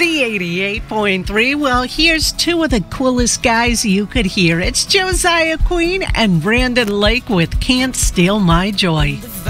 Z88.3. Well, here's two of the coolest guys you could hear. It's Josiah Queen and Brandon Lake with Can't Steal My Joy.